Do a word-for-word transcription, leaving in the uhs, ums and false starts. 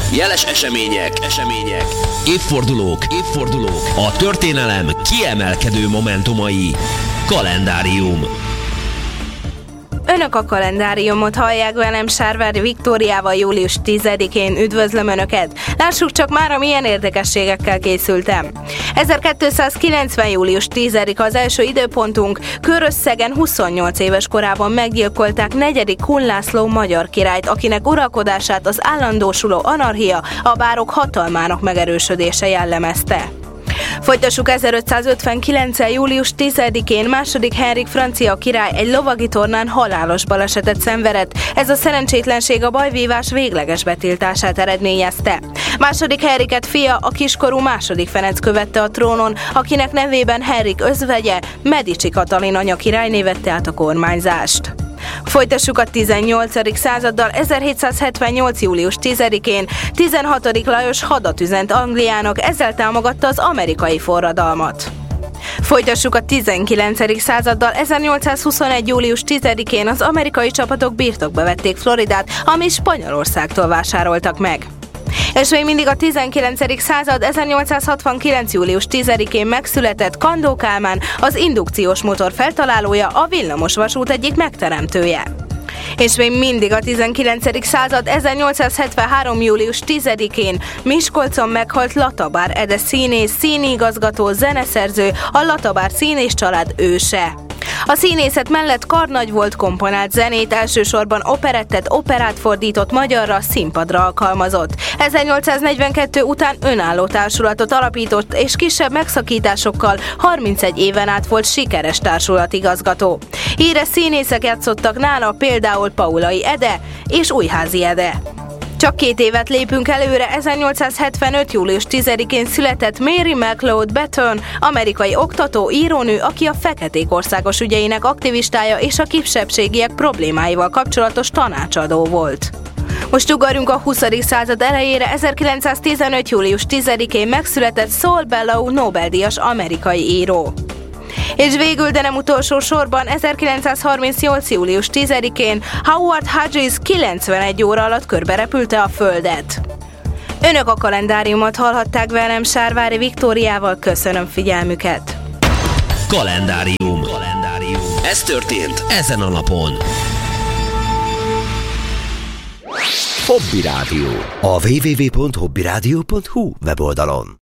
Jeles események, események, évfordulók, évfordulók, a történelem kiemelkedő momentumai. Kalendárium. Önök a kalendáriumot hallják, velem Sárvári Viktóriával július tizedikén. Üdvözlöm Önöket! Lássuk csak már, milyen érdekességekkel készültem. ezerkétszázkilencven. július tizedike az első időpontunk. Körösszegen huszonnyolc éves korában meggyilkolták negyedik Kun László magyar királyt, akinek uralkodását az állandósuló anarchia, a bárok hatalmának megerősödése jellemezte. Folytassuk ezerötszázötvenkilenc. július tizedikén. második Henrik francia király egy lovagi tornán halálos balesetet szenvedett. Ez a szerencsétlenség a bajvívás végleges betiltását eredményezte. második Henriket fia, a kiskorú második Ferenc követte a trónon, akinek nevében Henrik özvegye, Medici Katalin anya királyné vette át a kormányzást. Folytassuk a tizennyolcadik századdal. ezerhétszázhetvennyolc. július tizedikén. tizenhatodik Lajos hadat üzent Angliának, ezzel támogatta az amerikai forradalmat. Folytassuk a tizenkilencedik századdal. ezernyolcszázhuszonegy. július tizedikén az amerikai csapatok birtokba vették Floridát, amit Spanyolországtól vásároltak meg. És még mindig a tizenkilencedik század. ezernyolcszázhatvankilenc. július tizedikén megszületett Kandó Kálmán, az indukciós motor feltalálója, a villamosvasút egyik megteremtője. És még mindig a tizenkilencedik század. ezernyolcszázhetvenhárom. július tizedikén Miskolcon meghalt Latabár Ede színész, színigazgató, zeneszerző, a Latabár színész család őse. A színészet mellett karnagy volt, komponált zenét, elsősorban operettet, operát fordított magyarra, színpadra alkalmazott. ezernyolcszáznegyvenkettő után önálló társulatot alapított, és kisebb megszakításokkal harmincegy éven át volt sikeres társulatigazgató. Híres színészek játszottak nála, például Paulai Ede és Újházi Ede. Csak két évet lépünk előre. ezernyolcszázhetvenöt. július tizedikén született Mary McLeod Bethune, amerikai oktató, írónő, aki a feketék országos ügyeinek aktivistája és a kisebbségiek problémáival kapcsolatos tanácsadó volt. Most ugorjunk a huszadik század elejére. ezerkilencszáztizenöt. július tizedikén megszületett Saul Bellow, Nobel-díjas amerikai író. És végül, de nem utolsó sorban, ezerkilencszázharmincnyolc. július tizedikén Howard Hughes kilencvenegy óra alatt körberepülte a Földet. Önök a kalendáriumot hallhatták, velem Sárvári Viktóriával. Köszönöm figyelmüket! Kalendárium. Kalendárium. Ez történt ezen a napon. Hobby Rádió. A double-u double-u double-u pont hobby rádió pont hu weboldalon.